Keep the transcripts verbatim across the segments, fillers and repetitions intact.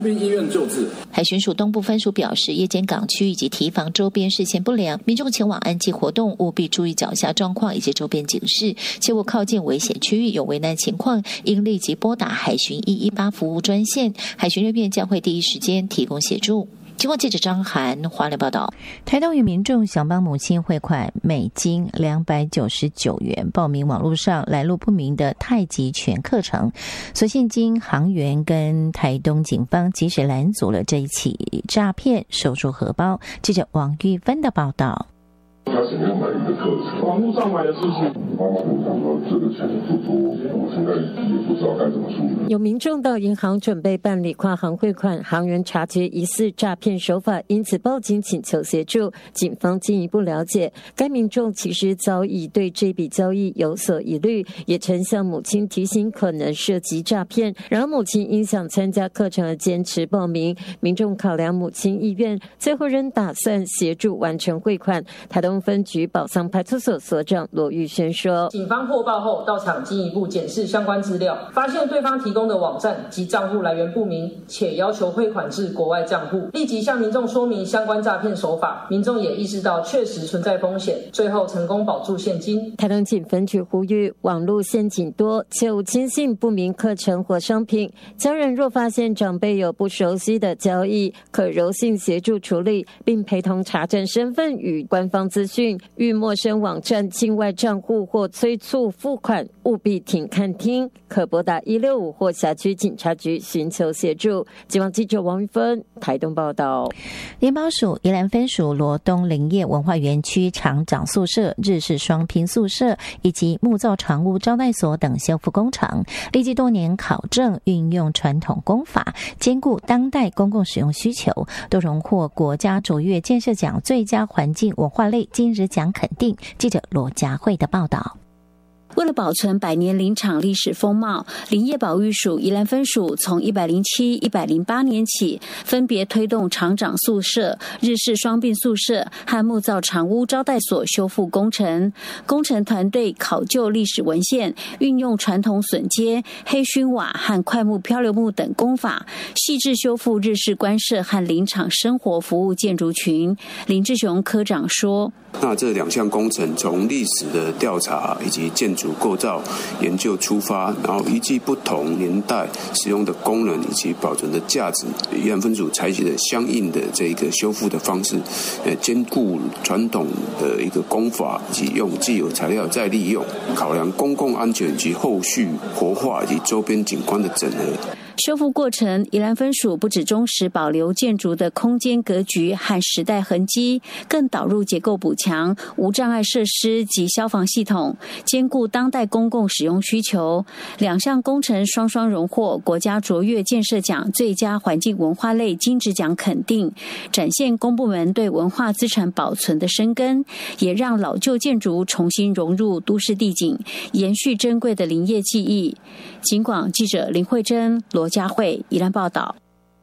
医院救治。 海巡署东部分署表示，夜间港区以及堤防周边视线不良，民众前往安祭活动务必注意脚下状况以及周边警示，切勿靠近危险区域。有危难情况，应立即拨打海巡一一八服务专线，海巡人员将会第一时间提供协助。经过记者张涵华联报道，台东有民众想帮母亲汇款美金两百九十九元，报名网络上来路不明的太极拳课程，所幸经航员跟台东警方及时拦阻了这一起诈骗，收出荷包。记者王玉芬的报道。 他想要买一个课程，网络上买的事情，妈妈跟我讲说这个钱不多，我现在也不知道该怎么处理。 有民众到银行准备办理跨行汇款，行员察觉疑似诈骗手法，因此报警请求协助。警方进一步了解，该民众其实早已对这笔交易有所疑虑，也曾向母亲提醒可能涉及诈骗。然而母亲因想参加课程而坚持报名，民众考量母亲意愿，最后仍打算协助完成汇款。台东分局宝桑派出所所长罗玉轩说， 警方获报后到场进一步检视相关资料，发现对方提供的网站及账户来源不明，且要求汇款至国外账户，立即向民众说明相关诈骗手法，民众也意识到确实存在风险，最后成功保住现金。 台东警分局呼吁，网络陷阱多，切勿轻信不明课程或商品，家人若发现长辈有不熟悉的交易，可柔性协助处理，并陪同查证身份与官方资讯。遇陌生网站、境外账户或催促付款，务必停看听，可拨打一六五或辖区警察局寻求协助。警方记者王玉芬台东报道。 联保署宜兰分署罗东林业文化园区厂长宿舍、日式双拼宿舍以及木造长屋招待所等修复工程，历经多年考证，运用传统工法，兼顾当代公共使用需求，都荣获国家卓越建设奖最佳环境文化类金质奖肯定。记者罗佳慧的报道。 为了保存百年林场历史风貌，林业保育署宜兰分署从一百零七、一百零八年起，分别推动厂长宿舍、日式双并宿舍和木造长屋招待所修复工程。工程团队考究历史文献，运用传统榫接、黑熏瓦和块木漂流木等工法，细致修复日式官舍和林场生活服务建筑群。林志雄科长说：“ 那这两项工程从历史的调查以及建筑构造研究出发，然后依据不同年代使用的功能以及保存的价值，宜兰分署采取了相应的这个修复的方式，呃，兼顾传统的一个工法以及用既有材料再利用，考量公共安全及后续活化以及周边景观的整合。” 修复过程，宜兰分署不只忠实保留建筑的空间格局和时代痕迹，更导入结构补强、无障碍设施及消防系统，兼顾当代公共使用需求。两项工程双双荣获国家卓越建设奖最佳环境文化类金质奖肯定，展现公部门对文化资产保存的深耕，也让老旧建筑重新融入都市地景，延续珍贵的林业技艺。警广记者林慧珍、罗佳慧宜兰报道。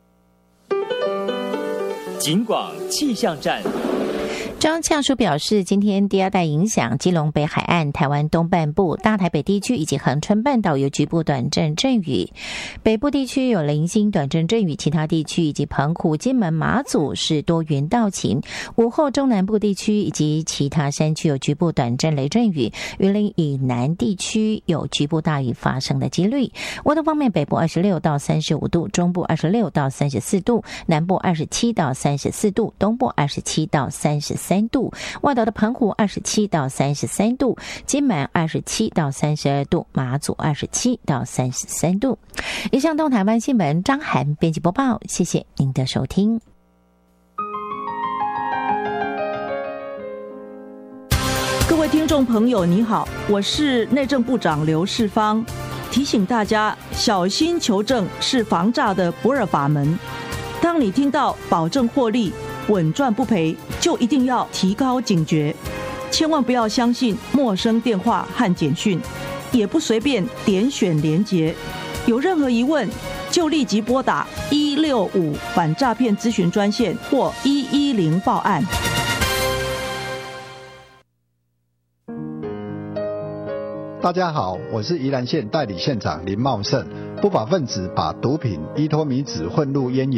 警广气象站。 中气象署表示，今天低压带影响基隆北海岸、台湾东半部、大台北地区以及恒春半岛有局部短暂阵雨，北部地区有零星短暂阵雨，其他地区以及澎湖、金门、马祖是多云到晴。午后中南部地区以及其他山区有局部短暂雷阵雨，云林以南地区有局部大雨发生的几率。温度方面，北部二十六到三十五度，中部二十六到三十四度，南部二十七到三十四度，东部二十七到三十三度，外岛的澎湖二十七到三十三度，金门二十七到三十二度，马祖二十七到三十三度。以上东台湾新闻，张涵编辑播报，谢谢您的收听。 各位听众朋友，你好，我是内政部长刘世芳，提醒大家小心求证是防诈的不二法门。当你听到保证获利、稳赚不赔，就一定要提高警觉，千万不要相信陌生电话和简讯，也不随便点选连结。有任何疑问，就立即拨打一六五反诈骗咨询专线或一一零报案。 大家好，我是宜兰县代理县长林茂胜。不法分子把毒品依托米脂混入烟